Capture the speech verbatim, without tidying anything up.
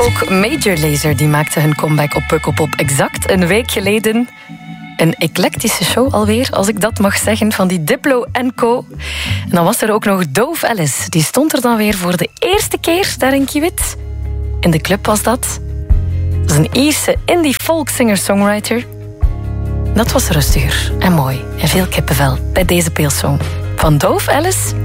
Ook Major Lazer die maakte hun comeback op Pukkelpop exact een week geleden. Een eclectische show alweer, als ik dat mag zeggen, van die Diplo en Co. En dan was er ook nog Dove Ellis. Die stond er dan weer voor de eerste keer daar in Kiewit. In de club was dat. Dat is een Ierse indie folk singer-songwriter. Dat was rustiger en mooi en veel kippenvel bij deze peelsong van Dove Ellis.